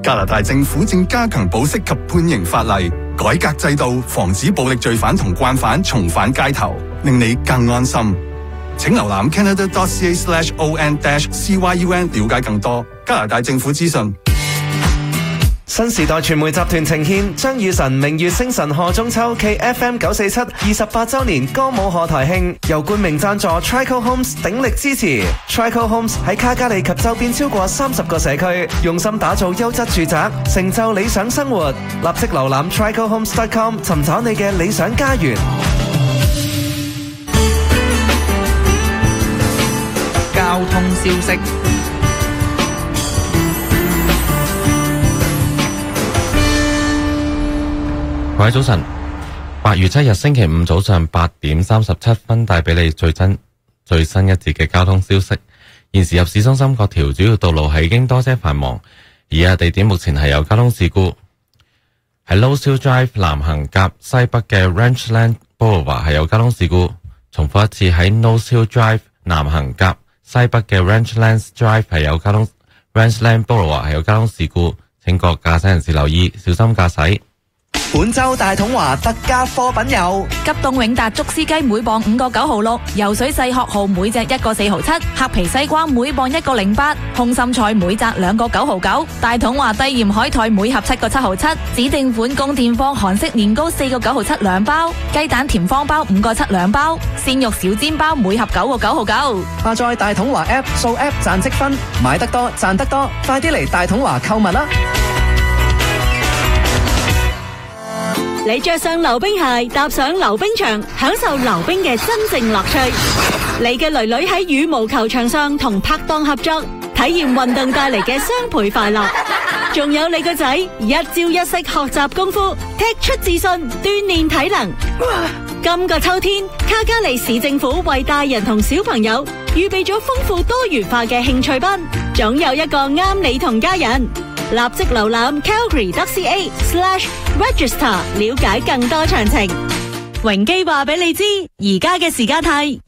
加拿大政府正加強保釋及判刑法例，改革制度，防止暴力罪犯同慣犯重返街頭，令你更安心。請瀏覽 canada.ca/on-cyun 了解更多加拿大政府資訊。 新時代傳媒集團呈獻張雨晨明月星辰賀中秋暨 FM 947 28週年歌舞賀台慶，由冠名贊助 Trico Homes 鼎力支持。Trico Homes 喺卡加利及周邊超過30個社區，用心打造優質住宅，成就理想生活。立即瀏覽 tricohomes.com 尋找你嘅理想家園。 交通消息。 各位早晨，8月7日星期五早上8點37分帶俾你最新一節嘅交通消息。現時入市中心各條主要道路係已經多車繁忙，而家地點目前係有交通事故。喺 Lowshill Drive 南行夾西北嘅 Ranchland Boulevard 係有交通事故。重複一次，喺 Lowshill Drive 南行夾西北嘅 Ranchland Drive 係有交通 Ranchland Boulevard 係有交通事故，請各駕駛人士留意，小心駕駛。 本周大統華特價貨品有急凍永達竹絲雞每磅5個9毫6，游水細殼蠔每隻1個4毫7，黑皮西瓜每磅1個08，空心菜每紮2個9毫9，大統華低鹽海苔每盒7個7毫7，指定款供電方韓式年糕4個9毫7兩包，雞蛋甜方包5個7兩包，鮮肉小煎包每盒9個9毫9。 下載大統華 App 掃 App 賺積分，買得多賺得多，快啲嚟大統華購物啦！ 你着上溜冰鞋，踏上溜冰場，享受溜冰嘅真正樂趣。你嘅囡囡喺羽毛球場上同拍檔合作，體驗運動帶嚟嘅雙倍快樂。仲有你個仔一朝一夕學習功夫，踢出自信，鍛煉體能。今個秋天，卡加利市政府為大人同小朋友預備咗豐富多元化嘅興趣班，總有一個啱你同家人。立即瀏覽 calgary.ca/register 了解更多詳情。榮基話俾你知，而家嘅時間係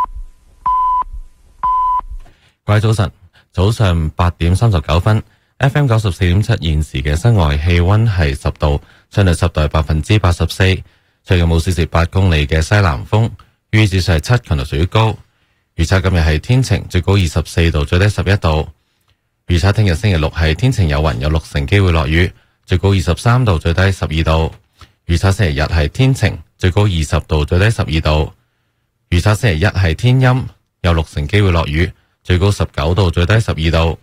各位早晨，早上8點39分 ，FM 94.7現時嘅室外氣溫係10度，相對濕度係84%，最近冇48公里嘅西南風，預指數係7，強度屬於高。預測今日係天晴，最高24度，最低11度。預測聽日星期六係天晴有雲，有6成機會落雨，最高23度，最低12度。預測星期日係天晴，最高20度，最低12度。預測星期一係天陰，有6成機會落雨，最高19度，最低12度。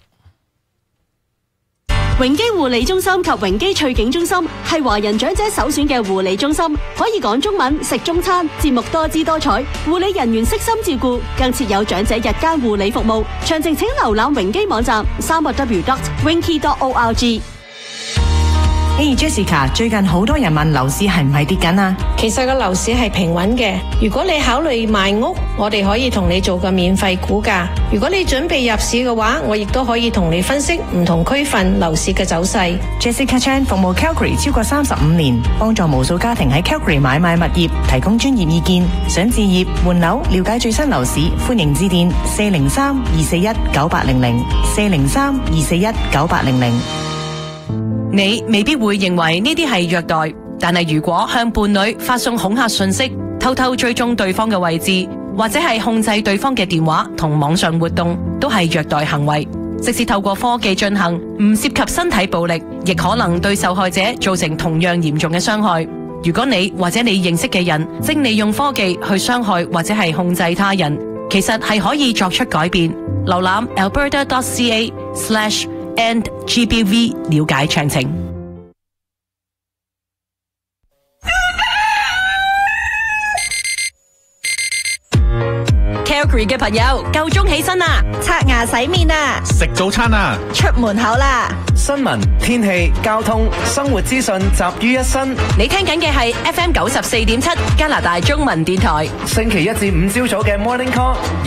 榮基護理中心及榮基翠景中心係華人長者首選嘅護理中心，可以講中文、食中餐，節目多姿多彩，護理人員悉心照顧，更設有長者日間護理服務。詳情請瀏覽榮基網站3w.winky.org。 Hey Jessica， 最近好多人問樓市係唔係跌緊啊？ 其實個樓市係平穩嘅。如果你考慮賣屋，我哋可以同你做個免費估價。如果你準備入市嘅話，我亦都可以同你分析唔同區份樓市嘅走勢。 Jessica Chan 服務 Calgary 超過35年，幫助無數家庭喺 Calgary 買賣物業，提供專業意見。想置業換樓，了解最新樓市，歡迎致電403-241-9800 403-241-9800。 你未必會認為呢啲係虐待，但係如果向伴侶發送恐嚇信息，偷偷追蹤對方嘅位置，或者係控制對方嘅電話同網上活動，都係虐待行為。即使透過科技進行，唔涉及身體暴力，亦可能對受害者造成同樣嚴重嘅傷害。如果你或者你認識嘅人正利用科技去傷害或者係控制他人，其實係可以作出改變。瀏覽 alberta.ca/and GBV 了解詳情。Calgary 嘅朋友夠鐘起身啦， 刷牙洗面啦， 食早餐啦， 出門口啦。 新聞、天氣、交通、生活資訊集於一身。 你聽緊嘅係 FM 94.7加拿大中文電台。 星期一至五朝早嘅 Morning Call。